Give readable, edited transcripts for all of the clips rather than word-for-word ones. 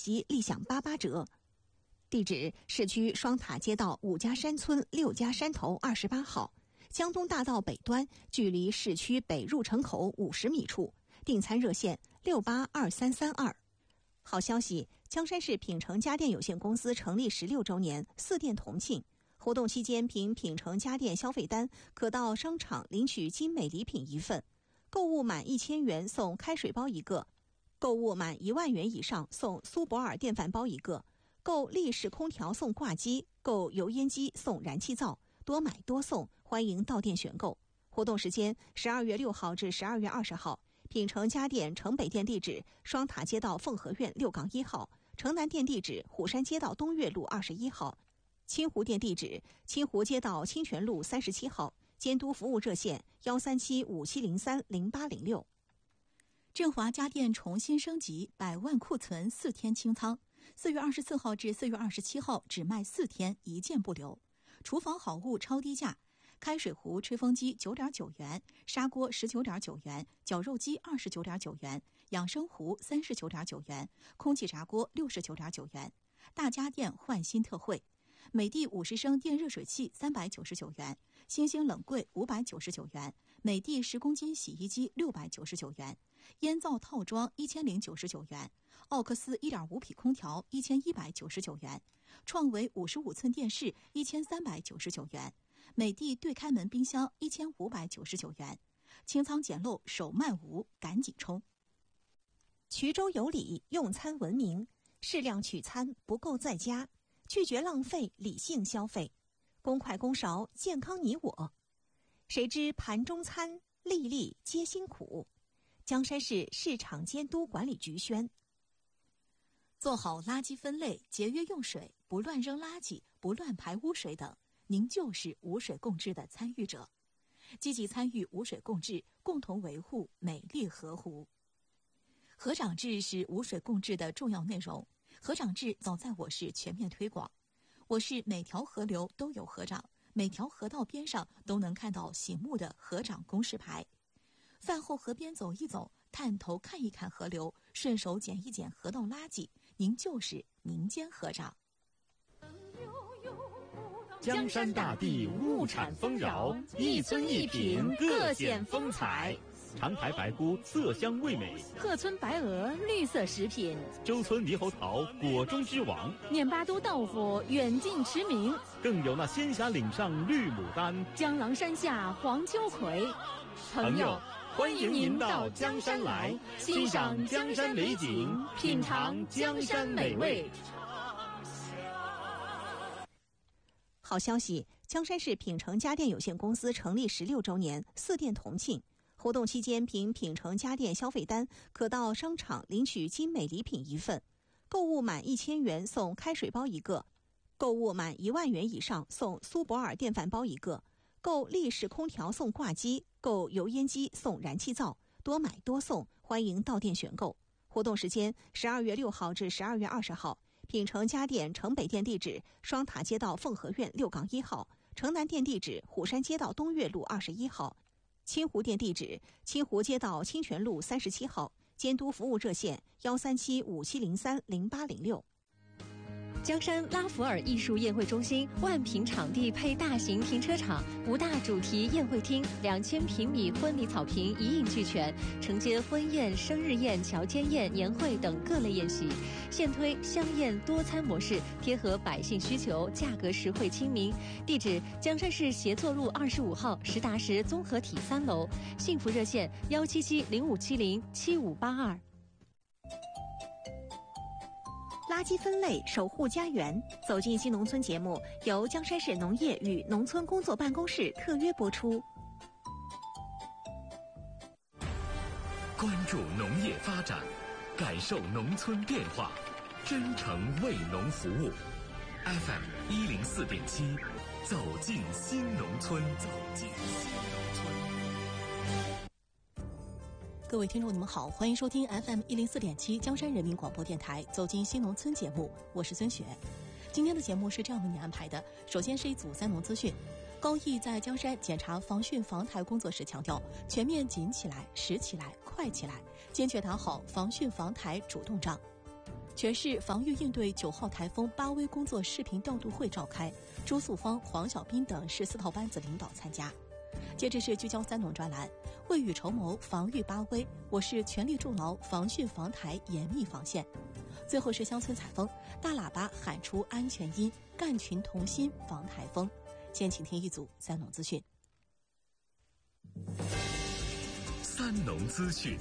息立享88折。地址：市区双塔街道5家山村6家山头28号，江东大道北端，距离市区北入城口50米处。订餐热线682332。好消息，江山市品城家电有限公司成立16周年，4店同庆。活动期间，凭品城家电消费单，可到商场领取精美礼品1份，购物满1000元送开水包1个，购物满1万元以上送苏泊尔电饭煲1个，购立式空调送挂机，购油烟机送燃气灶，多买多送，欢迎到店选购。活动时间12月6号至12月20号。品城家电城北店地址：双塔街道凤和苑6-1号，城南店地址：虎山街道东岳路21号，清湖店地址：清湖街道清泉路37号。监督服务热线13757030806。 振华家电重新升级，100万库存4天清仓，4月24号至4月27号只卖4天，1件不留。厨房好物超低价，开水壶、吹风机9.9元，砂锅19.9元，绞肉机29.9元，养生壶39.9元，空气炸锅69.9元。大家电换新特惠，美的50升电热水器399元，星星冷柜599元，美的10公斤洗衣机699元，烟灶套装1099元，奥克斯1.5匹空调1199元，创维55寸电视1399元，美的对开门冰箱1599元。清仓捡漏，手慢无，赶紧冲！ 衢州有礼，用餐文明，适量取餐，不够在家，拒绝浪费，理性消费，公筷公勺，健康你我。谁知盘中餐，粒粒皆辛苦。江山市市场监督管理局宣。 做好垃圾分类，节约用水，不乱扔垃圾，不乱排污水等，您就是无水共治的参与者。积极参与无水共治，共同维护美丽河湖。河长制是无水共治的重要内容，河长制早在我市全面推广。我市每条河流都有河长，每条河道边上都能看到醒目的河长公示牌。饭后河边走一走，探头看一看河流，顺手捡一捡河道垃圾，您就是民间河长。 江山大地物产丰饶，一村一品各显风采。长台白菇色香味美， 鹤村白鹅绿色食品， 周村猕猴桃果中之王， 念巴都豆腐远近驰名， 更有那仙霞岭上绿牡丹， 江郎山下黄秋葵。 朋友，欢迎您到江山来，欣赏江山美景，品尝江山美味。 好消息，江山市品城家电有限公司成立16周年，4店同庆。活动期间，凭品城家电消费单，可到商场领取精美礼品1份，购物满1000元送开水包1个，购物满1万元以上送苏泊尔电饭煲1个，购立式空调送挂机，购油烟机送燃气灶，多买多送，欢迎到店选购。活动时间12月6号至12月20号。品城家电城北店地址：双塔街道凤和苑6-1号，城南店地址：虎山街道东岳路21号，清湖店地址：清湖街道清泉路37号。监督服务热线13757030806。 江山拉弗尔艺术宴会中心万平场地配大型停车场，5大主题宴会厅，2000平米婚礼草坪一应俱全，承接婚宴、生日宴、乔间宴、年会等各类宴席。现推香宴多餐模式，贴合百姓需求，价格实惠亲民。地址：江山市协作路25号实达实综合体3楼。幸福热线17705707582。 垃圾分类，守护家园。走进新农村节目由江山市农业与农村工作办公室特约播出。 关注农业发展，感受农村变化，真诚为农服务。FM 104.7，走进新农村，走进新农村。 各位听众，你们好，欢迎收听 FM 104.7江山人民广播电台走进新农村节目，我是孙雪。今天的节目是这样为你安排的，首先是一组3农资讯。高毅在江山检查防汛防台工作时强调，全面紧起来、实起来、快起来，坚决打好防汛防台主动仗。 全市防御应对9号台风巴威工作视频调度会召开，朱素芳、黄小斌等市4套班子领导参加。接着是聚焦3农专栏，未雨绸缪防御巴威，我市全力筑牢防汛防台严密防线。最后是乡村采风，大喇叭喊出安全音，干群同心防台风。先请听一组3农资讯。 3农资讯。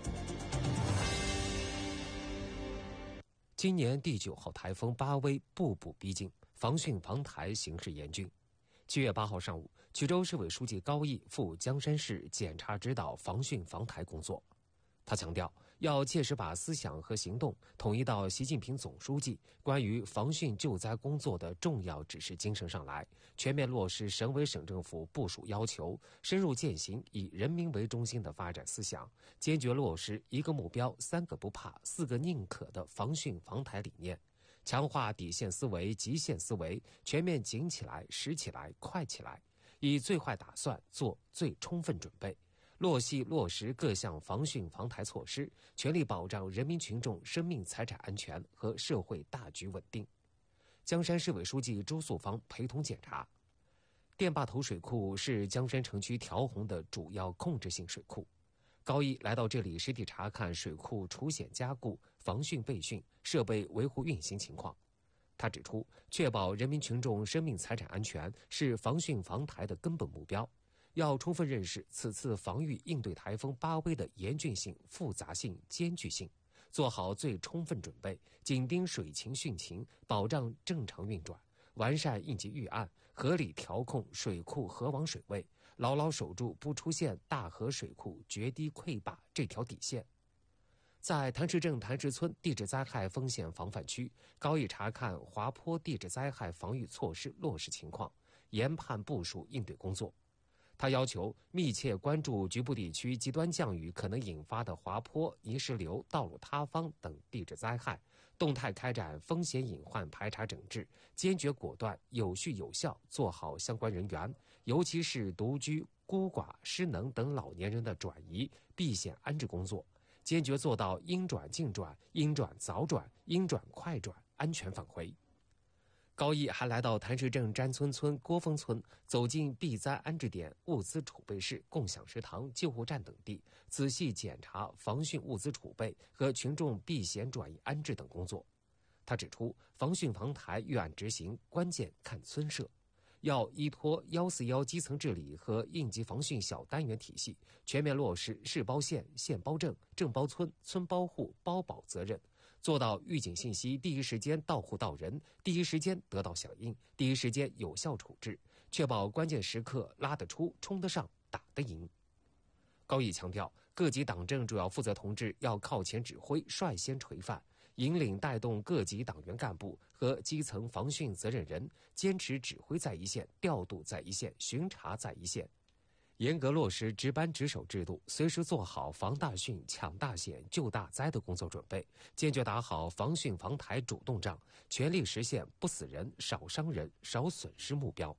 今年第9号台风巴威步步逼近，防汛防台形势严峻。7月8号上午，衢州市委书记高毅赴江山市检查指导防汛防台工作。他强调，要切实把思想和行动统一到习近平总书记关于防汛救灾工作的重要指示精神上来，全面落实省委省政府部署要求，深入践行以人民为中心的发展思想，坚决落实1个目标、3个不怕、4个宁可的防汛防台理念，强化底线思维、极限思维，全面紧起来、实起来、快起来，以最坏打算做最充分准备，落细落实各项防汛防台措施，全力保障人民群众生命财产安全和社会大局稳定。江山市委书记朱素芳陪同检查。电坝头水库是江山城区调洪的主要控制性水库。高毅来到这里实地查看水库除险加固、防汛备汛、设备维护运行情况。他指出，确保人民群众生命财产安全是防汛防台的根本目标。要充分认识此次防御应对台风巴威的严峻性、复杂性、艰巨性，做好最充分准备，紧盯水情汛情，保障正常运转，完善应急预案，合理调控水库河网水位，牢牢守住不出现大河水库决堤溃坝这条底线。在谭氏镇谭氏村地质灾害风险防范区，高毅查看滑坡地质灾害防御措施落实情况，研判部署应对工作。他要求密切关注局部地区极端降雨可能引发的滑坡、泥石流、道路塌方等地质灾害，动态开展风险隐患排查整治，坚决果断、有序有效做好相关人员，尤其是独居、孤寡、失能等老年人的转移、避险安置工作，坚决做到应转尽转、应转早转、应转快转，安全返回。高毅还来到谭氏镇詹村村、郭峰村，走进避灾安置点、物资储备室、共享食堂、救护站等地，仔细检查防汛物资储备和群众避险转移安置等工作。他指出，防汛防台预案执行关键看村社，要依托141基层治理和应急防汛小单元体系，全面落实市包县、县包镇、镇包村、村包户、包保责任，做到预警信息第一时间到户到人，第一时间得到响应，第一时间有效处置，确保关键时刻拉得出、冲得上、打得赢。高毅强调，各级党政主要负责同志要靠前指挥，率先垂范，引领带动各级党员干部和基层防汛责任人坚持指挥在一线、调度在一线、巡查在一线，严格落实值班值守制度，随时做好防大汛、抢大险、救大灾的工作准备，坚决打好防汛防台主动仗，全力实现不死人、少伤人、少损失目标。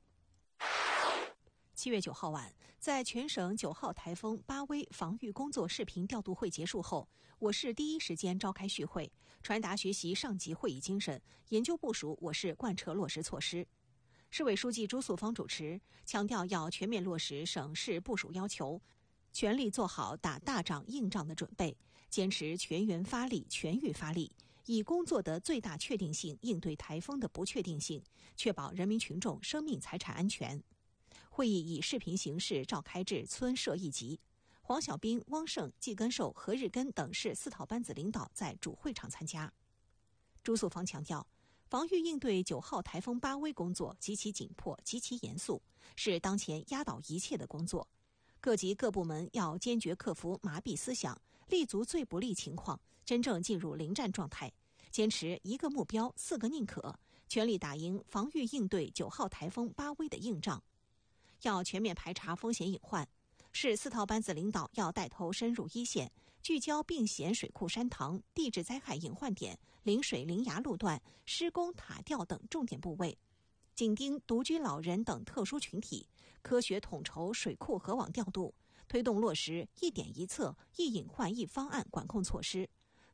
7月9号晚，在全省9号台风巴威防御工作视频调度会结束后，我市第一时间召开续会，传达学习上级会议精神，研究部署我市贯彻落实措施。市委书记朱素芳主持，强调要全面落实省市部署要求，全力做好打大仗硬仗的准备，坚持全员发力、全域发力，以工作的最大确定性应对台风的不确定性，确保人民群众生命财产安全。会议以视频形式召开至村社一级，黄小斌、汪胜、季根寿、何日根等市4套班子领导在主会场参加。朱素芳强调，防御应对9号台风巴威工作极其紧迫、极其严肃，是当前压倒一切的工作。各级各部门要坚决克服麻痹思想，立足最不利情况，真正进入临战状态，坚持1个目标、4个宁可，全力打赢防御应对9号台风巴威的硬仗。要全面排查风险隐患，市4套班子领导要带头深入一线，聚焦并险水库山塘、地质灾害隐患点、临水临崖路段、施工塔吊等重点部位，紧盯独居老人等特殊群体，科学统筹水库河网调度，推动落实一点一策、一隐患一方案管控措施，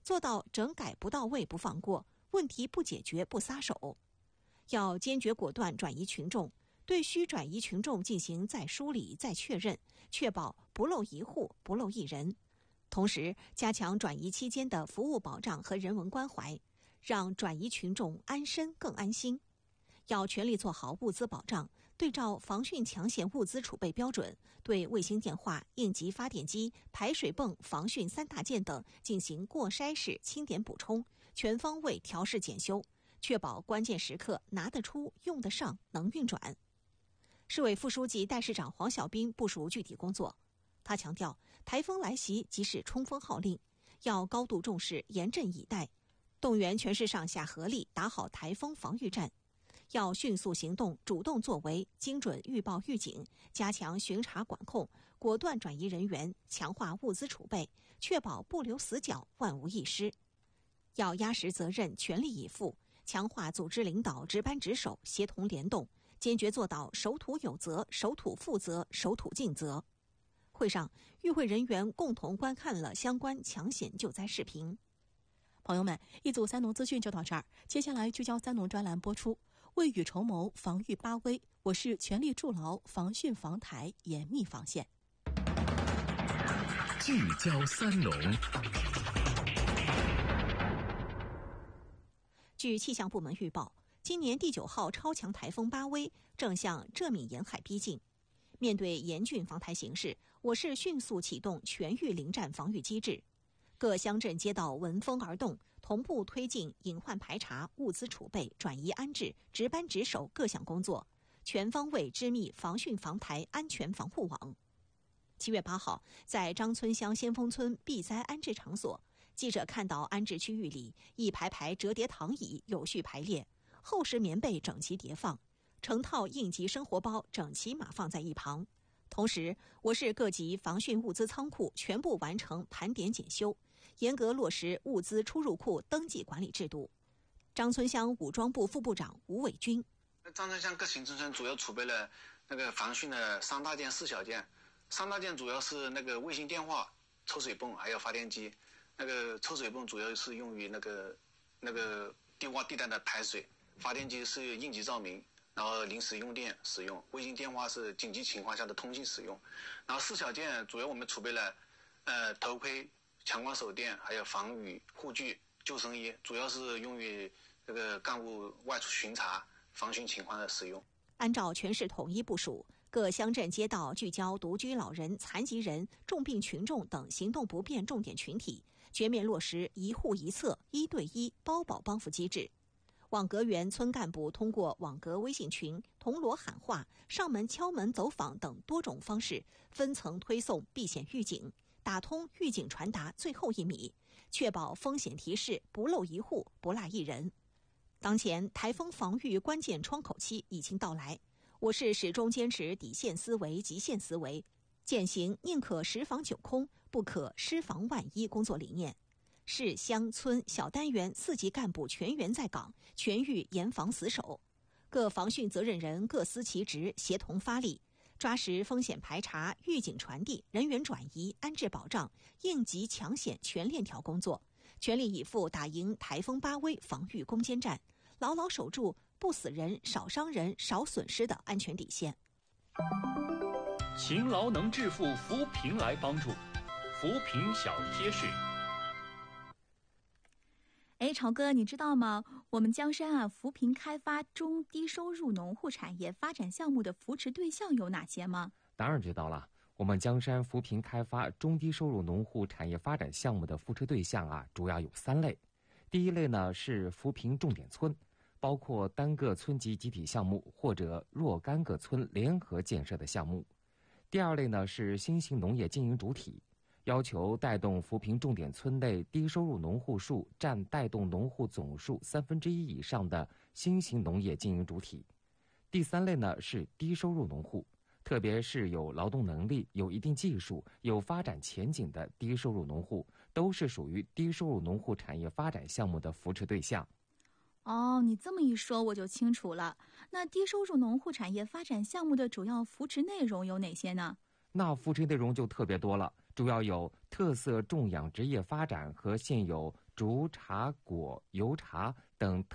做到整改不到位不放过，问题不解决不撒手。要坚决果断转移群众，对需转移群众进行再梳理、再确认，确保不漏一户、不漏一人。同时，加强转移期间的服务保障和人文关怀，让转移群众安身更安心。要全力做好物资保障，对照防汛抢险物资储备标准，对卫星电话、应急发电机、排水泵、防汛3大件等进行过筛式清点补充，全方位调试检修，确保关键时刻拿得出、用得上、能运转。市委副书记、代市长黄小斌部署具体工作。他强调，台风来袭即是冲锋号令，要高度重视，严阵以待，动员全市上下合力打好台风防御战。要迅速行动，主动作为，精准预报预警，加强巡查管控，果断转移人员，强化物资储备，确保不留死角，万无一失。要压实责任，全力以赴，强化组织领导值班值守，协同联动，坚决做到守土有责、守土负责、守土尽责。会上，与会人员共同观看了相关抢险救灾视频。 朋友们，一组三农资讯就到这儿，接下来聚焦三农专栏播出。未雨绸缪，防御8危，我市全力筑牢防汛防台严密防线。 聚焦三农。 据气象部门预报，今年第9号超强台风8危正向浙闽沿海逼近。面对严峻防台形势，我市迅速启动全域临战防御机制，各乡镇街道闻风而动，同步推进隐患排查、物资储备、转移安置、值班值守各项工作，全方位织密防汛防台安全防护网。7月8号，在张村乡先锋村避灾安置场所，记者看到安置区域里一排排折叠躺椅有序排列，厚实棉被整齐叠放，成套应急生活包整齐码放在一旁。同时，我市各级防汛物资仓库全部完成盘点检修，严格落实物资出入库登记管理制度。张村乡武装部副部长吴伟军： 张村乡各行政村主要储备了那个防汛的3大件、4小件。3大件主要是那个卫星电话、抽水泵还有发电机。那个抽水泵主要是用于那个低洼地带的排水，发电机是应急照明，然后临时用电使用，卫星电话是紧急情况下的通信使用。然后4小件主要我们储备了头盔、强光手电，还有防雨护具、救生衣，主要是用于这个干部外出巡查、防汛情况的使用。 按照全市统一部署，各乡镇街道聚焦独居老人、残疾人、重病群众等行动不便重点群体，全面落实一户一策、1对1包保帮扶机制。网格员村干部通过网格微信群、铜锣喊话、上门敲门走访等多种方式，分层推送避险预警，打通预警传达最后1米，确保风险提示不漏一户、不落一人。当前台风防御关键窗口期已经到来，我市始终坚持底线思维、极限思维，践行宁可10防9空，不可失防万一工作理念。市乡村小单元4级干部全员在岗，全域严防死守。各防汛责任人各司其职，协同发力，抓实风险排查、预警传递、人员转移、安置保障、应急抢险全链条工作，全力以赴打赢台风8危防御攻坚战，牢牢守住不死人、少伤人、少损失的安全底线。 勤劳能致富，扶贫来帮助，扶贫小贴士。 朝哥，你知道吗？我们江山扶贫开发中低收入农户产业发展项目的扶持对象有哪些吗？ 当然知道了。我们江山扶贫开发中低收入农户产业发展项目的扶持对象主要有3类。第一类呢是扶贫重点村，包括单个村级集体项目或者若干个村联合建设的项目。第二类呢是新型农业经营主体，要求带动扶贫重点村内低收入农户数占带动农户总数1/3以上的新型农业经营主体。第3类呢是低收入农户，特别是有劳动能力、有一定技术、有发展前景的低收入农户，都是属于低收入农户产业发展项目的扶持对象。 你这么一说我就清楚了。那低收入农户产业发展项目的主要扶持内容有哪些呢？ 那扶持内容就特别多了，主要有特色种养殖业发展和现有竹、茶、果、油茶等